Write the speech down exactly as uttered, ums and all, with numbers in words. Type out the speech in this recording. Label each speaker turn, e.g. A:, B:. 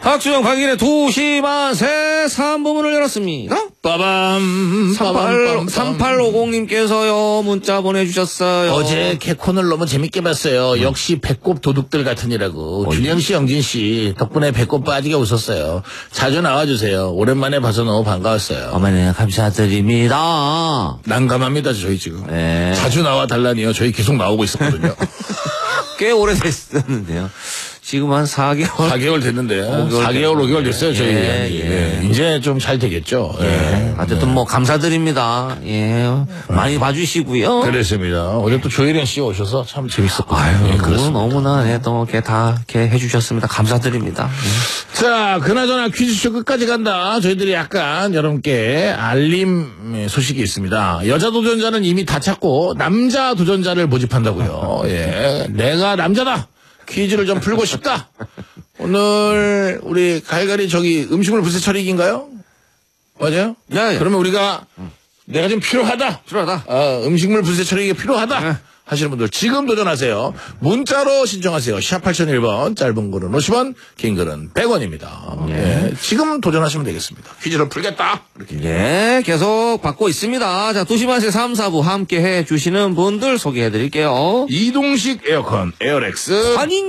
A: 박주영 강인의 두시만세 삼 부문을 열었습니다.
B: 빠밤.
A: 삼팔오공님께서요, 문자 보내주셨어요.
B: 어제 개콘을 너무 재밌게 봤어요. 음. 역시 배꼽 도둑들 같으니라고. 어, 준영씨, 영진씨, 덕분에 배꼽 빠지게 웃었어요. 자주 나와주세요. 오랜만에 봐서 너무 반가웠어요.
A: 어머니, 감사드립니다.
B: 난감합니다, 저희 지금.
A: 네.
B: 자주 나와달라니요. 저희 계속 나오고 있었거든요.
A: 꽤 오래됐었는데요. 지금 한 사 개월.
B: 사 개월 됐는데요. 사 개월, 오 개월 됐어요, 저희. 예, 예. 예. 이제 좀 잘 되겠죠.
A: 예. 예. 어쨌든 뭐, 감사드립니다. 예. 많이 봐주시고요.
B: 그렇습니다. 어제 또 조혜련 씨 오셔서 참 재밌었거든요.
A: 아유,
B: 예,
A: 너무나, 예, 또, 이렇게 다, 이렇게 해주셨습니다. 감사드립니다. 예.
B: 자, 그나저나 퀴즈쇼 끝까지 간다. 저희들이 약간 여러분께 알림 소식이 있습니다. 여자 도전자는 이미 다 찾고, 남자 도전자를 모집한다고요. 예. 내가 남자다! 퀴즈를 좀 풀고 싶다. 오늘 우리 갈갈이 저기 음식물 불세 처리기인가요? 맞아요?
A: 네.
B: 그러면 우리가 내가 좀 필요하다.
A: 필요하다.
B: 어, 음식물 불세 처리기가 필요하다. 네. 하시는 분들 지금 도전하세요. 문자로 신청하세요. 샵 팔공공일 번 짧은 글은 오십 원, 긴 글은 백 원입니다. 네. 예. 지금 도전하시면 되겠습니다. 퀴즈를 풀겠다. 이렇게.
A: 예, 계속 받고 있습니다. 자, 두시만세 삼, 사 부 함께 해주시는 분들 소개해드릴게요.
B: 이동식 에어컨 에어렉스.
A: 환인